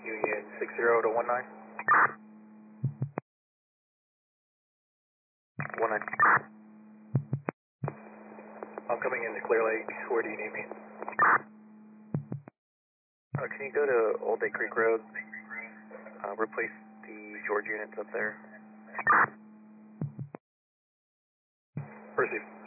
Union 60 to 19. 19. I'm coming into Clear Lake. Where do you need me? Can you go to Old Day Creek Road? Replace the George units up there. Receive.